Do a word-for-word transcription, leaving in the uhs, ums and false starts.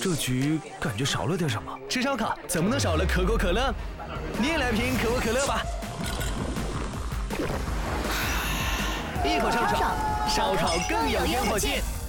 这局感觉少了点什么。 吃烧烤怎么能少了可口可乐？你也来瓶可口可乐吧。一口上手，烧烤更有烟火气。